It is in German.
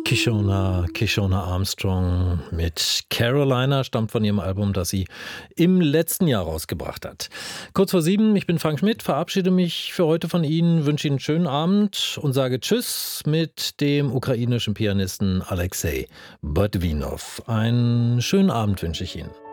Kishona Armstrong mit Carolina stammt von ihrem Album, das sie im letzten Jahr rausgebracht hat. Kurz vor 7, ich bin Frank Schmidt, verabschiede mich für heute von Ihnen, wünsche Ihnen einen schönen Abend und sage Tschüss mit dem ukrainischen Pianisten Alexei Botvinov. Einen schönen Abend wünsche ich Ihnen.